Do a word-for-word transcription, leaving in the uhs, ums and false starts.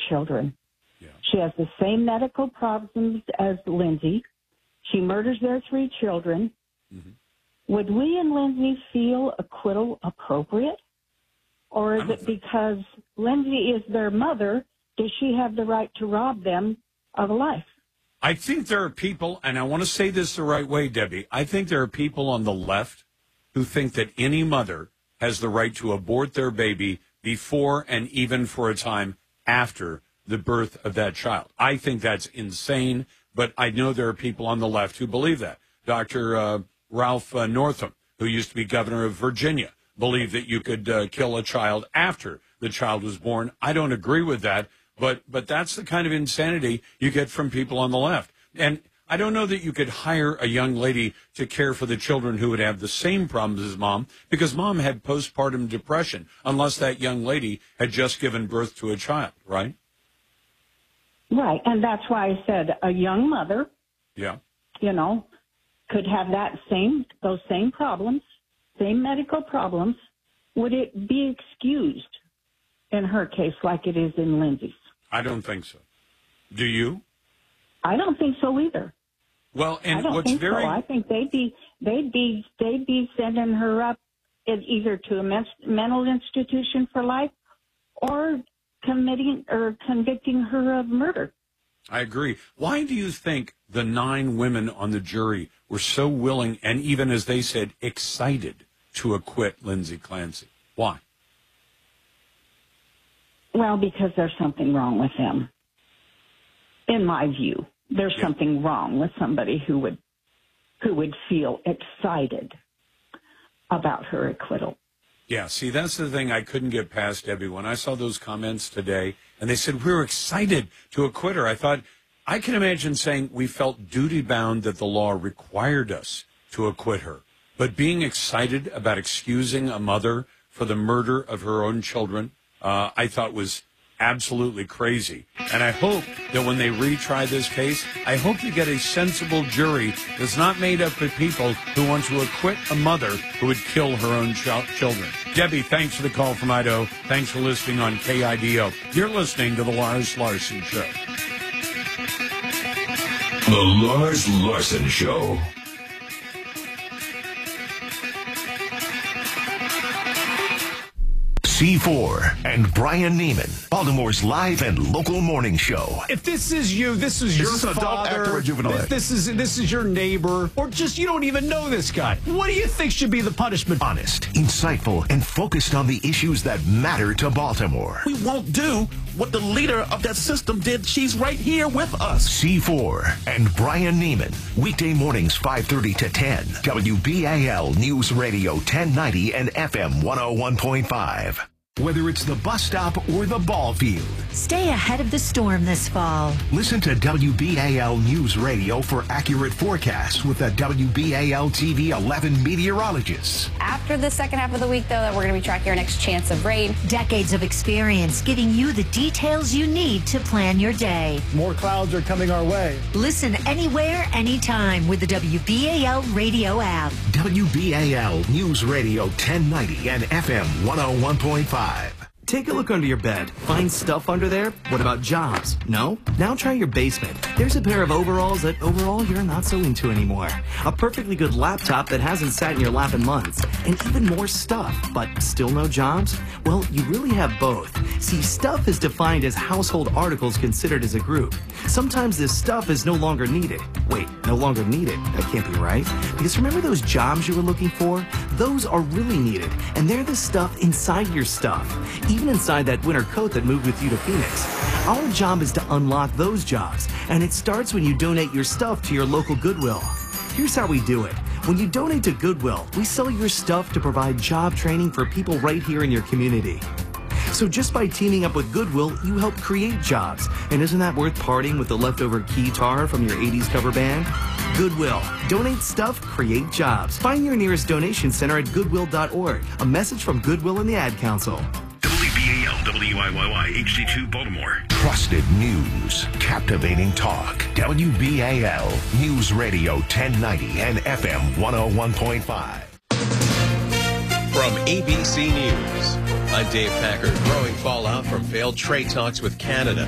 children. Yeah. She has the same medical problems as Lindsay. She murders their three children. Mm-hmm. Would we and Lindsay feel acquittal appropriate? Or is it think. because Lindsay is their mother, does she have the right to rob them of a life? I think there are people, and I want to say this the right way, Debbie. I think there are people on the left who think that any mother has the right to abort their baby before and even for a time after the birth of that child. I think that's insane, but I know there are people on the left who believe that. Doctor Uh, Ralph uh, Northam, who used to be governor of Virginia, believed that you could uh, kill a child after the child was born. I don't agree with that. But but that's the kind of insanity you get from people on the left. And I don't know that you could hire a young lady to care for the children who would have the same problems as mom, because mom had postpartum depression, unless that young lady had just given birth to a child, right? Right, and that's why I said a young mother, yeah, you know, could have that same those same problems, same medical problems. Would it be excused in her case like it is in Lindsay's? I don't think so. Do you? I don't think so either. Well, and I don't what's think very so. I think they'd be they'd be they'd be sending her up either to a mental institution for life or committing or convicting her of murder. I agree. Why do you think the nine women on the jury were so willing and even, as they said, excited to acquit Lindsay Clancy? Why? Well, because there's something wrong with them. In my view, there's yeah. something wrong with somebody who would who would feel excited about her acquittal. Yeah, see, that's the thing I couldn't get past, Debbie. When I saw those comments today, and they said, we were excited to acquit her, I thought, I can imagine saying we felt duty-bound that the law required us to acquit her. But being excited about excusing a mother for the murder of her own children, Uh, I thought was absolutely crazy. And I hope that when they retry this case, I hope you get a sensible jury that's not made up of people who want to acquit a mother who would kill her own ch- children. Debbie, thanks for the call from Idaho. Thanks for listening on K I D O. You're listening to The Lars Larson Show. The Lars Larson Show. C four and Brian Neiman, Baltimore's live and local morning show. If this is you, this is, is your this father, adult actor or juvenile this, this is this is your neighbor, or just you don't even know this guy. What do you think should be the punishment? Honest, insightful, and focused on the issues that matter to Baltimore. We won't do what the leader of that system did. She's right here with us. C four and Brian Neiman, weekday mornings five thirty to ten. W B A L News Radio ten ninety and F M one oh one point five. Whether it's the bus stop or the ball field. Stay ahead of the storm this fall. Listen to W B A L News Radio for accurate forecasts with the W B A L T V eleven meteorologists. After the second half of the week, though, that we're going to be tracking our next chance of rain. Decades of experience giving you the details you need to plan your day. More clouds are coming our way. Listen anywhere, anytime with the W B A L radio app. W B A L News Radio ten ninety and F M one oh one point five. Take a look under your bed. Find stuff under there? What about jobs? No? Now try your basement. There's a pair of overalls that overall you're not so into anymore. A perfectly good laptop that hasn't sat in your lap in months. And even more stuff, but still no jobs? Well, you really have both. See, stuff is defined as household articles considered as a group. Sometimes this stuff is no longer needed. Wait, no longer needed? That can't be right. Because remember those jobs you were looking for? Those are really needed. And they're the stuff inside your stuff. Even inside that winter coat that moved with you to Phoenix. Our job is to unlock those jobs, and it starts when you donate your stuff to your local Goodwill. Here's how we do it. When you donate to Goodwill, we sell your stuff to provide job training for people right here in your community. So just by teaming up with Goodwill, you help create jobs. And isn't that worth parting with the leftover keytar from your eighties cover band? Goodwill. Donate stuff, create jobs. Find your nearest donation center at goodwill dot org. A message from Goodwill and the Ad Council. W B A L W I Y Y H D two Baltimore. Trusted news. Captivating talk. W B A L News Radio ten ninety and F M one oh one point five. From A B C News, I'm Dave Packard. Growing fallout from failed trade talks with Canada.